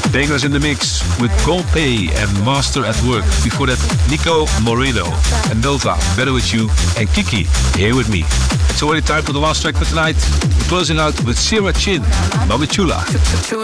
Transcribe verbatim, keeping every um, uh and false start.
Bangers in the mix with Golpay and Master at Work. Before that, Nico Moreno and Nova, Better With You, and Kiki, Here With Me. It's already time for the last track for tonight. We're closing out with Sierra Chin, Mami Chula.